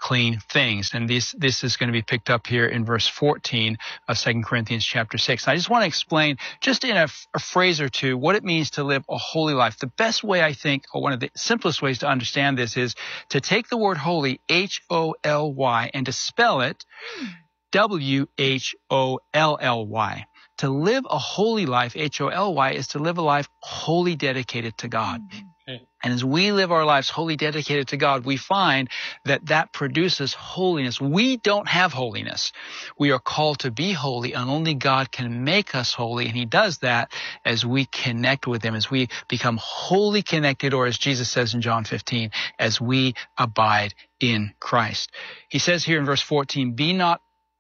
unclean things. And this is going to be picked up here in verse 14 of 2 Corinthians chapter 6. And I just want to explain just in a phrase or two what it means to live a holy life. The best way, I think, or one of the simplest ways to understand this is to take the word holy, H-O-L-Y, and to spell it W-H-O-L-L-Y. To live a holy life, H-O-L-Y, is to live a life wholly dedicated to God. And as we live our lives wholly dedicated to God, we find that produces holiness. We don't have holiness. We are called to be holy, and only God can make us holy. And he does that as we connect with him, as we become wholly connected, or as Jesus says in John 15, as we abide in Christ. He says here in verse 14, be not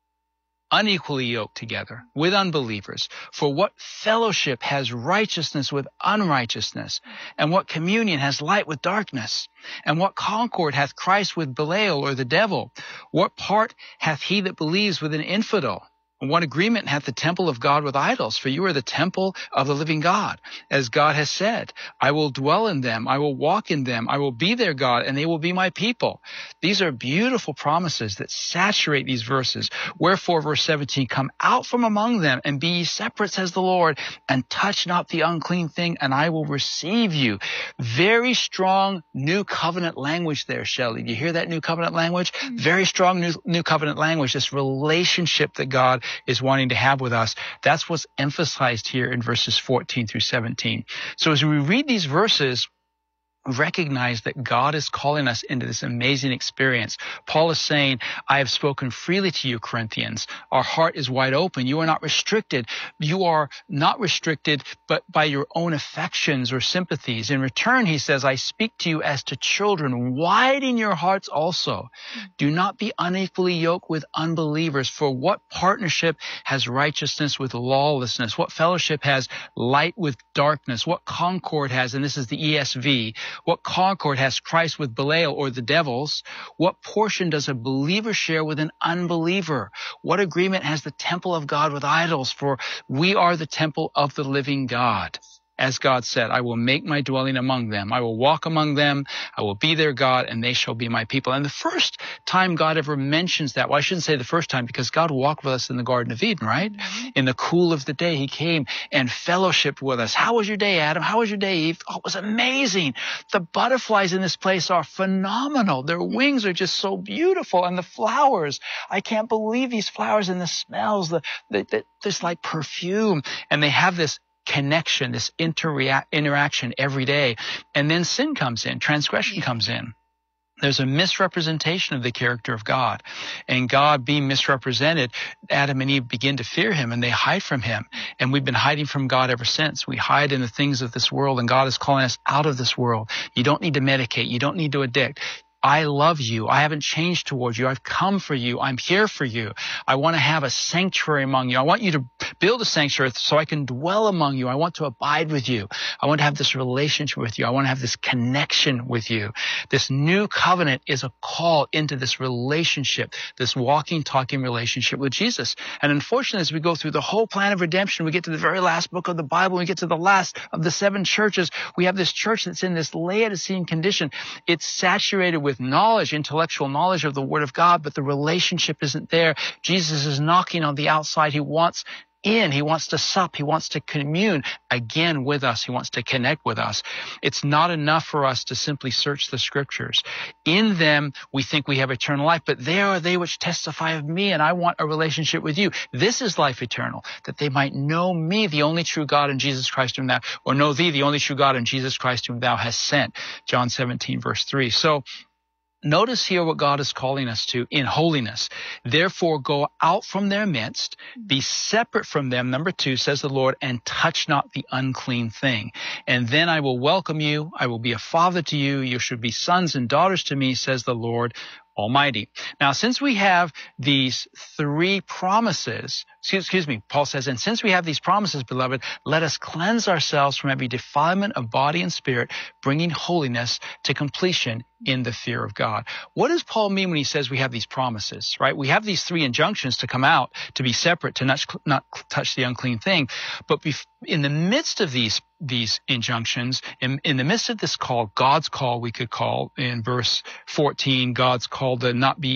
unequally yoked together with unbelievers. For what fellowship has righteousness with unrighteousness? And what communion has light with darkness? And what concord hath Christ with Belial or the devil? What part hath he that believes with an infidel? And what agreement hath the temple of God with idols? For you are the temple of the living God. As God has said, I will dwell in them, I will walk in them, I will be their God, and they will be my people. These are beautiful promises that saturate these verses. Wherefore, verse 17, come out from among them, and be ye separate, says the Lord, and touch not the unclean thing, and I will receive you. Very strong new covenant language there, Shelley. Do you hear that new covenant language? Very strong new covenant language, this relationship that God is wanting to have with us. That's what's emphasized here in verses 14 through 17. So as we read these verses, recognize that God is calling us into this amazing experience. Paul is saying, I have spoken freely to you, Corinthians. Our heart is wide open. You are not restricted. You are not restricted, but by your own affections or sympathies. In return, he says, I speak to you as to children. Widen your hearts also. Do not be unequally yoked with unbelievers. For what partnership has righteousness with lawlessness? What fellowship has light with darkness? What concord has, and this is the ESV, what concord has Christ with Belial or the devils? What portion does a believer share with an unbeliever? What agreement has the temple of God with idols? For we are the temple of the living God. As God said, I will make my dwelling among them. I will walk among them. I will be their God, and they shall be my people. And the first time God ever mentions that, well, I shouldn't say the first time, because God walked with us in the Garden of Eden, right? In the cool of the day, he came and fellowshiped with us. How was your day, Adam? How was your day, Eve? Oh, it was amazing. The butterflies in this place are phenomenal. Their wings are just so beautiful. And the flowers, I can't believe these flowers and the smells, this like perfume. And they have this connection, this interaction every day. And then sin comes in, transgression comes in. There's a misrepresentation of the character of God. And God being misrepresented, Adam and Eve begin to fear him, and they hide from him. And we've been hiding from God ever since. We hide in the things of this world, and God is calling us out of this world. You don't need to medicate. You don't need to addict. I love you. I haven't changed towards you. I've come for you. I'm here for you. I want to have a sanctuary among you. I want you to build a sanctuary so I can dwell among you. I want to abide with you. I want to have this relationship with you. I want to have this connection with you. This new covenant is a call into this relationship, this walking, talking relationship with Jesus. And unfortunately, as we go through the whole plan of redemption, we get to the very last book of the Bible, we get to the last of the 7 churches. We have this church that's in this Laodicean condition. It's saturated with knowledge, intellectual knowledge of the Word of God, but the relationship isn't there. Jesus is knocking on the outside. He wants in. He wants to sup. He wants to commune again with us. He wants to connect with us. It's not enough for us to simply search the Scriptures. In them, we think we have eternal life, but they are they which testify of me, and I want a relationship with you. This is life eternal, that they might know me, the only true God, and Jesus Christ whom thou, or know thee, the only true God, and Jesus Christ whom thou hast sent. John 17, verse 3. So, notice here what God is calling us to in holiness. Therefore, go out from their midst, be separate from them, number 2, says the Lord, and touch not the unclean thing. And then I will welcome you. I will be a father to you. You should be sons and daughters to me, says the Lord Almighty. Now, since we have these 3 promises, Paul says, and since we have these promises, beloved, let us cleanse ourselves from every defilement of body and spirit, bringing holiness to completion in the fear of God. What does Paul mean when he says we have these promises, right? We have these 3 injunctions to come out, to be separate, to not touch the unclean thing. But in the midst of these injunctions, in the midst of this call, God's call, we could call in verse 14, God's call to not be